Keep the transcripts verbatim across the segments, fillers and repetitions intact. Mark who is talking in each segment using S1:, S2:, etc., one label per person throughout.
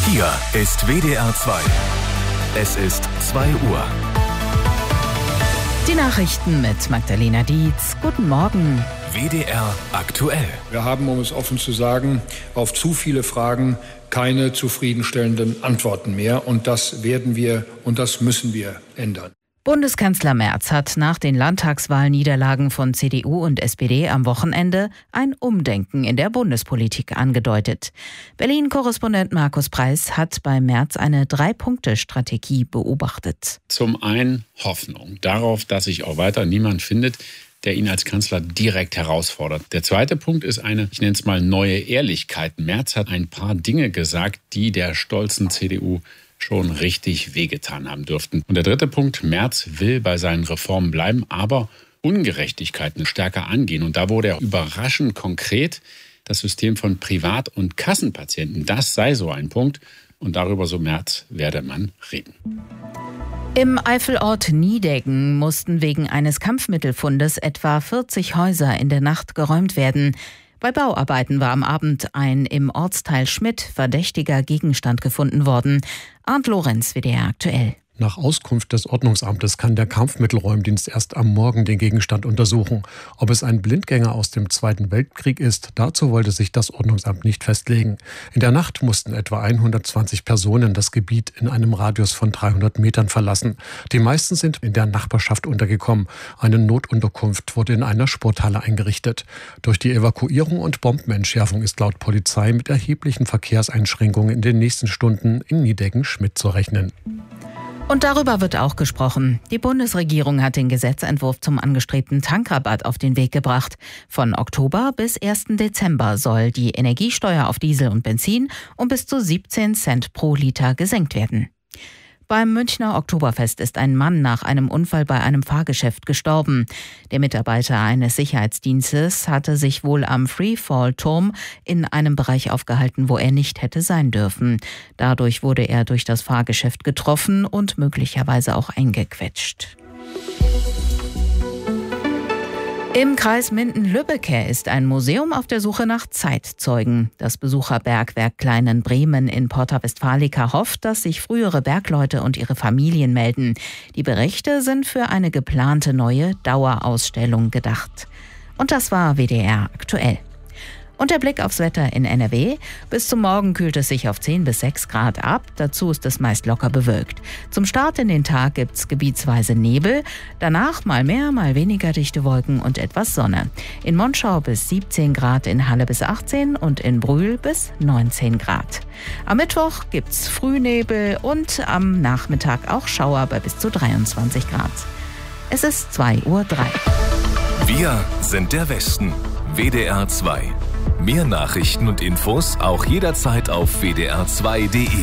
S1: Hier ist W D R zwei. Es ist zwei Uhr.
S2: Die Nachrichten mit Magdalena Dietz. Guten Morgen.
S1: W D R aktuell.
S3: Wir haben, um es offen zu sagen, auf zu viele Fragen keine zufriedenstellenden Antworten mehr. Und das werden wir und das müssen wir ändern.
S2: Bundeskanzler Merz hat nach den Landtagswahlniederlagen von C D U und S P D am Wochenende ein Umdenken in der Bundespolitik angedeutet. Berlin-Korrespondent Markus Preis hat bei Merz eine Drei-Punkte-Strategie beobachtet.
S4: Zum einen Hoffnung darauf, dass sich auch weiter niemand findet, der ihn als Kanzler direkt herausfordert. Der zweite Punkt ist eine, ich nenne es mal, neue Ehrlichkeit. Merz hat ein paar Dinge gesagt, die der stolzen C D U schon richtig wehgetan haben dürften. Und der dritte Punkt, Merz will bei seinen Reformen bleiben, aber Ungerechtigkeiten stärker angehen. Und da wurde er überraschend konkret. Das System von Privat- und Kassenpatienten, das sei so ein Punkt. Und darüber, so Merz, werde man reden.
S2: Im Eifelort Nideggen mussten wegen eines Kampfmittelfundes etwa vierzig Häuser in der Nacht geräumt werden. Bei Bauarbeiten war am Abend ein im Ortsteil Schmidt verdächtiger Gegenstand gefunden worden. Arndt Lorenz, W D R aktuell.
S5: Nach Auskunft des Ordnungsamtes kann der Kampfmittelräumdienst erst am Morgen den Gegenstand untersuchen. Ob es ein Blindgänger aus dem Zweiten Weltkrieg ist, dazu wollte sich das Ordnungsamt nicht festlegen. In der Nacht mussten etwa hundertzwanzig Personen das Gebiet in einem Radius von dreihundert Metern verlassen. Die meisten sind in der Nachbarschaft untergekommen. Eine Notunterkunft wurde in einer Sporthalle eingerichtet. Durch die Evakuierung und Bombenentschärfung ist laut Polizei mit erheblichen Verkehrseinschränkungen in den nächsten Stunden in Nideggen-Schmidt zu rechnen.
S2: Und darüber wird auch gesprochen. Die Bundesregierung hat den Gesetzentwurf zum angestrebten Tankrabatt auf den Weg gebracht. Von Oktober bis ersten Dezember soll die Energiesteuer auf Diesel und Benzin um bis zu siebzehn Cent pro Liter gesenkt werden. Beim Münchner Oktoberfest ist ein Mann nach einem Unfall bei einem Fahrgeschäft gestorben. Der Mitarbeiter eines Sicherheitsdienstes hatte sich wohl am Freefall-Turm in einem Bereich aufgehalten, wo er nicht hätte sein dürfen. Dadurch wurde er durch das Fahrgeschäft getroffen und möglicherweise auch eingequetscht. Im Kreis Minden-Lübbecke ist ein Museum auf der Suche nach Zeitzeugen. Das Besucherbergwerk Kleinen-Bremen in Porta Westfalica hofft, dass sich frühere Bergleute und ihre Familien melden. Die Berichte sind für eine geplante neue Dauerausstellung gedacht. Und das war W D R aktuell. Und der Blick aufs Wetter in N R W. Bis zum Morgen kühlt es sich auf zehn bis sechs Grad ab. Dazu ist es meist locker bewölkt. Zum Start in den Tag gibt's gebietsweise Nebel. Danach mal mehr, mal weniger dichte Wolken und etwas Sonne. In Monschau bis siebzehn Grad, in Halle bis achtzehn und in Brühl bis neunzehn Grad. Am Mittwoch gibt's Frühnebel und am Nachmittag auch Schauer bei bis zu dreiundzwanzig Grad. Es ist zwei Uhr drei.
S1: Wir sind der Westen. W D R zwei. Mehr Nachrichten und Infos auch jederzeit auf w d r zwei punkt d e.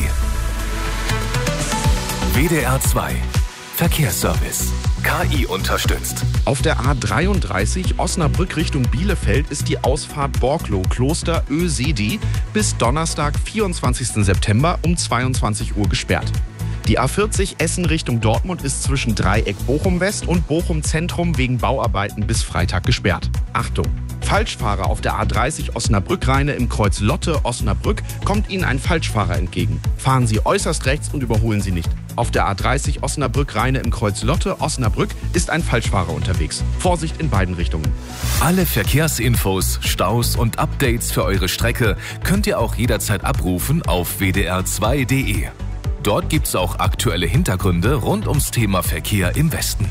S1: W D R zwei. Verkehrsservice. K I unterstützt.
S6: Auf der A dreiunddreißig Osnabrück Richtung Bielefeld ist die Ausfahrt Borklow-Kloster Ösedi bis Donnerstag, vierundzwanzigsten September um zweiundzwanzig Uhr gesperrt. Die A vierzig Essen Richtung Dortmund ist zwischen Dreieck Bochum West und Bochum Zentrum wegen Bauarbeiten bis Freitag gesperrt. Achtung! Falschfahrer auf der A dreißig Osnabrück-Rheine im Kreuz Lotte-Osnabrück kommt Ihnen ein Falschfahrer entgegen. Fahren Sie äußerst rechts und überholen Sie nicht. Auf der A dreißig Osnabrück-Rheine im Kreuz Lotte-Osnabrück ist ein Falschfahrer unterwegs. Vorsicht in beiden Richtungen.
S1: Alle Verkehrsinfos, Staus und Updates für eure Strecke könnt ihr auch jederzeit abrufen auf w d r zwei punkt d e. Dort gibt's auch aktuelle Hintergründe rund ums Thema Verkehr im Westen.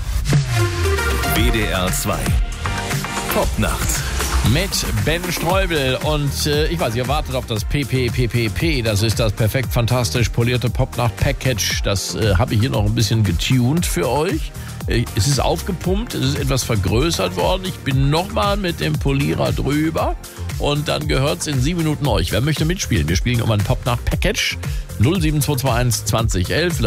S1: W D R zwei. Popnacht.
S7: Mit Ben Streubel und äh, ich weiß, ihr wartet auf das P P P P P, das ist das perfekt fantastisch polierte Popnacht-Package, das äh, habe ich hier noch ein bisschen getuned für euch. Äh, es ist aufgepumpt, es ist etwas vergrößert worden, ich bin nochmal mit dem Polierer drüber und dann gehört es in sieben Minuten euch. Wer möchte mitspielen? Wir spielen um ein Popnacht-Package null sieben zwei zwei eins zwanzig elf.